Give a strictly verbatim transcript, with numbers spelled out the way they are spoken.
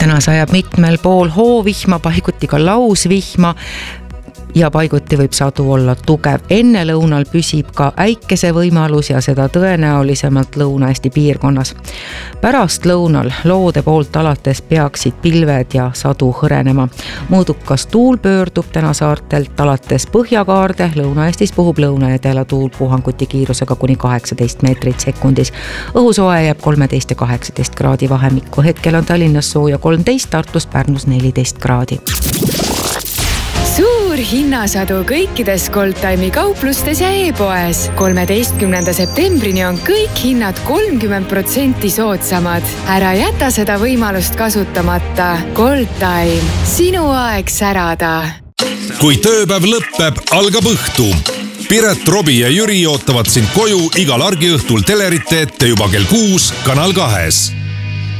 täna sajab mitmel pool hoovihma, paiguti ka lausvihma ja paiguti võib sadu olla tugev. Enne lõunal püsib ka äikese võimalus ja seda tõenäolisemalt Lõuna-Eesti piirkonnas. Pärast lõunal loode poolt alates peaksid pilved ja sadu hõrenema. Mõõdukas tuul pöördub täna saartelt alates Põhjakaarde. Lõuna-Eestis puhub lõuna-edela tuul puhanguti kiirusega kuni kaheksateist meetrit sekundis. Õhusoe jääb kolmteist ja kaheksateist kraadi vahemikku. Hetkel on Tallinnas sooja kolmteist, Tartus, Pärnus neliteist kraadi. Suur hinnasadu kõikides Goldtime'i kauplustes ja e-poes. kolmeteistkümnenda septembrini on kõik hinnad kolmkümmend protsenti soodsamad. Ära jäta seda võimalust kasutamata. Goldtime. Sinu aeg särada. Kui tööpäev lõppeb, algab õhtu. Piret, Robi ja Jüri ootavad sind koju igal argiõhtul telerite ette juba kell kuus Kanal kahes.